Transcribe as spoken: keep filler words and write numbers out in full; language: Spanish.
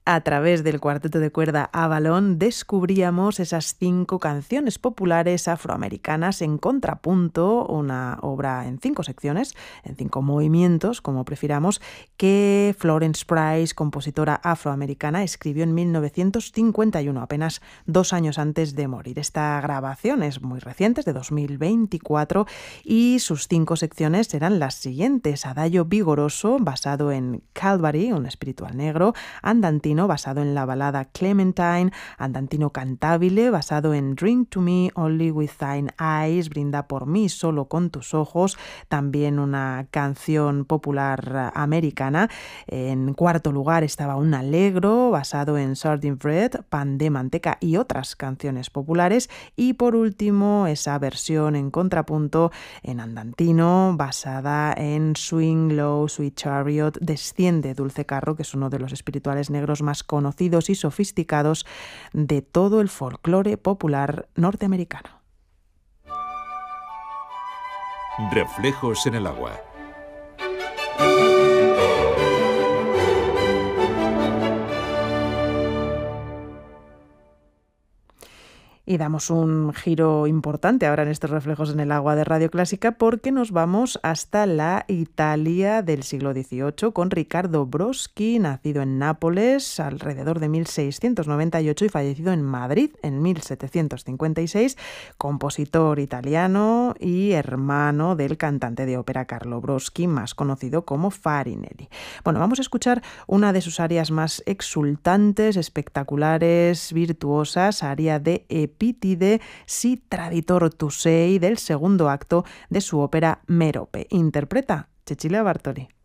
A través del cuarteto de cuerda Avalon descubríamos esas cinco canciones populares afroamericanas en contrapunto, una obra en cinco secciones, en cinco movimientos, como prefiramos, que Florence Price, compositora afroamericana, escribió en mil novecientos cincuenta y uno, apenas dos años antes de morir. Esta grabación es muy reciente, es de dos mil veinticuatro, y sus cinco secciones eran las siguientes: Adagio vigoroso, basado en Calvary, un espiritual negro; Andantino, basado en la balada Clementine; Andantino cantabile, basado en Drink to me only with thine eyes, brinda por mí solo con tus ojos, también una canción popular americana. En cuarto lugar estaba un allegro, basado en Sardine Bread, pan de manteca y otras canciones populares. Y por último, esa versión en contrapunto en andantino, basada en Swing Low, Sweet Chariot, desciende Dulce Carro, que es uno de los espirituales negros más conocidos y sofisticados de todo el folclore popular norteamericano. Reflejos en el agua. Y damos un giro importante ahora en estos reflejos en el agua de Radio Clásica, porque nos vamos hasta la Italia del siglo dieciocho con Riccardo Broschi, nacido en Nápoles alrededor de mil seiscientos noventa y ocho y fallecido en Madrid en mil setecientos cincuenta y seis, compositor italiano y hermano del cantante de ópera Carlo Broschi, más conocido como Farinelli. Bueno, vamos a escuchar una de sus arias más exultantes, espectaculares, virtuosas, aria de Epítide, Si traditor tu sei, del segundo acto de su ópera Merope. Interpreta Cecilia Bartoli.